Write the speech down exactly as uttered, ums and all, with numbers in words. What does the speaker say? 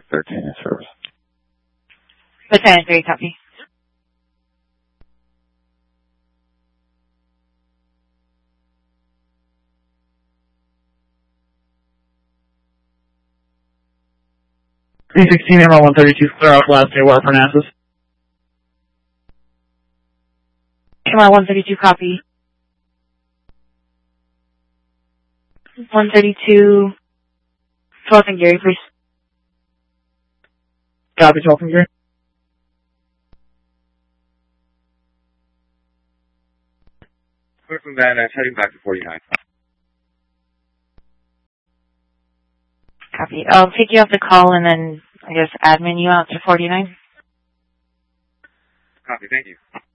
thirteen in service. Lieutenant three, copy. three sixteen, M R one thirty-two, clear out last day, wire for Nassus. M R one thirty-two, copy. one thirty-two, twelfth and Gary, please. Copy, twelfth and Gary. Clear from Van Ness, heading back to forty-nine. Copy. I'll take you off the call and then, I guess, admin you out to forty-nine. Copy, thank you.